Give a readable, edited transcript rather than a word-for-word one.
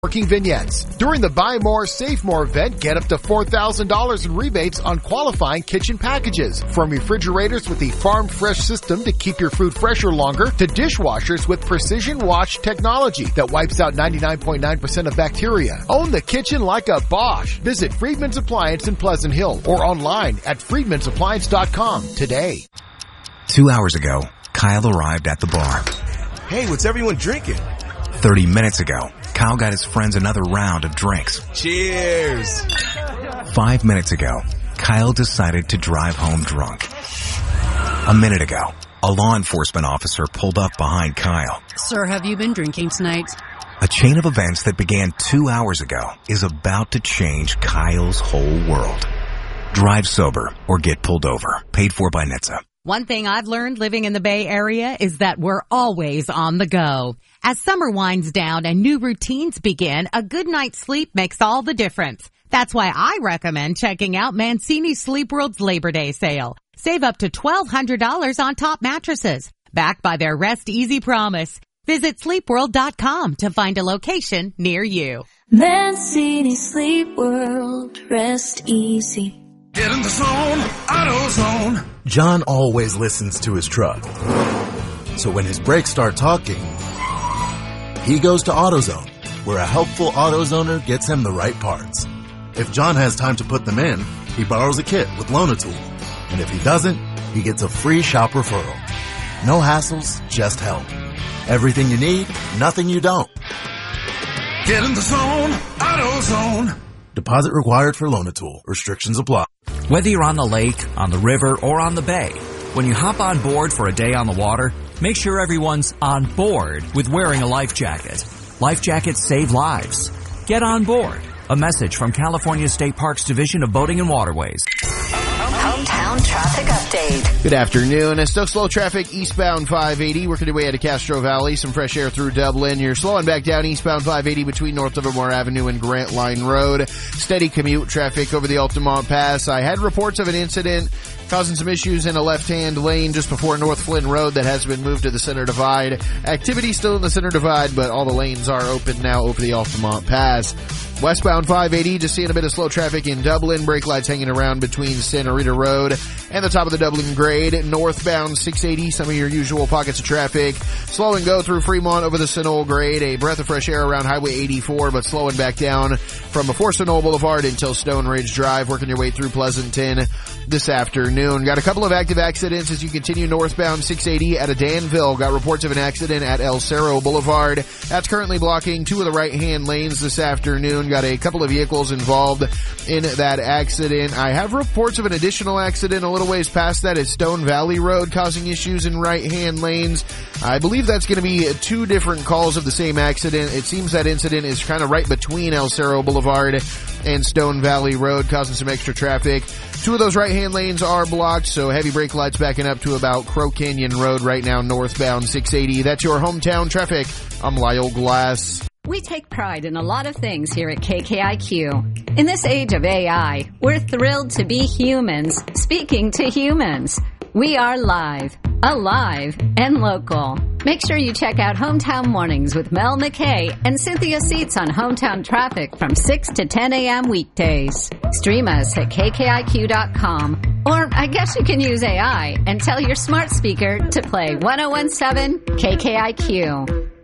parking vignettes. During the Buy More, Save More event, get up to $4,000 in rebates on qualifying kitchen packages. From refrigerators with the Farm Fresh system to keep your food fresher longer, to dishwashers with precision wash technology that wipes out 99.9% of bacteria. Own the kitchen like a Bosch. Visit Friedman's Appliance in Pleasant Hill or online at friedmansappliance.com today. 2 hours ago, Kyle arrived at the bar. Hey, what's everyone drinking? 30 minutes ago, Kyle got his friends another round of drinks. Cheers! 5 minutes ago, Kyle decided to drive home drunk. A minute ago, a law enforcement officer pulled up behind Kyle. Sir, have you been drinking tonight? A chain of events that began 2 hours ago is about to change Kyle's whole world. Drive sober or get pulled over. Paid for by NHTSA. One thing I've learned living in the Bay Area is that we're always on the go. As summer winds down and new routines begin, a good night's sleep makes all the difference. That's why I recommend checking out Mancini Sleep World's Labor Day sale. Save up to $1,200 on top mattresses, backed by their Rest Easy promise. Visit sleepworld.com to find a location near you. Mancini Sleep World, rest easy. Get in the zone, AutoZone. John always listens to his truck. So when his brakes start talking, he goes to AutoZone, where a helpful AutoZoner gets him the right parts. If John has time to put them in, he borrows a kit with Loan-A-Tool. And if he doesn't, he gets a free shop referral. No hassles, just help. Everything you need, nothing you don't. Get in the zone, AutoZone. Deposit required for Loan-A-Tool. Restrictions apply. Whether you're on the lake, on the river, or on the bay, when you hop on board for a day on the water, make sure everyone's on board with wearing a life jacket. Life jackets save lives. Get on board. A message from California State Parks Division of Boating and Waterways. Hometown traffic update. Good afternoon. Still slow traffic eastbound 580. Working your way out of Castro Valley. Some fresh air through Dublin. You're slowing back down eastbound 580 between North Livermore Avenue and Grant Line Road. Steady commute traffic over the Altamont Pass. I had reports of an incident causing some issues in a left-hand lane just before North Flynn Road that has been moved to the center divide. Activity still in the center divide, but all the lanes are open now over the Altamont Pass. Westbound 580, just seeing a bit of slow traffic in Dublin. Brake lights hanging around between Santa Rita Road and the top of the Dublin grade. Northbound 680, some of your usual pockets of traffic. Slow and go through Fremont over the Sunol grade. A breath of fresh air around Highway 84, but slowing back down from before Sunol Boulevard until Stone Ridge Drive. Working your way through Pleasanton this afternoon. Got a couple of active accidents as you continue northbound 680 at Danville. Got reports of an accident at El Cerro Boulevard. That's currently blocking two of the right-hand lanes this afternoon. Got a couple of vehicles involved in that accident. I have reports of an additional accident a little ways past that at Stone Valley Road causing issues in right-hand lanes. I believe that's going to be two different calls of the same accident. It seems that incident is kind of right between El Cerro Boulevard and Stone Valley Road, causing some extra traffic. Two of those right-hand lanes are blocked, so heavy brake lights backing up to about Crow Canyon Road right now, northbound 680. That's your hometown traffic. I'm Lyle Glass. We take pride in a lot of things here at KKIQ. In this age of AI, we're thrilled to be humans speaking to humans. We are live, alive, and local. Make sure you check out Hometown Mornings with Mel McKay and Cynthia Seats on Hometown Traffic from 6 to 10 a.m. weekdays. Stream us at KKIQ.com. Or I guess you can use AI and tell your smart speaker to play 1017 KKIQ.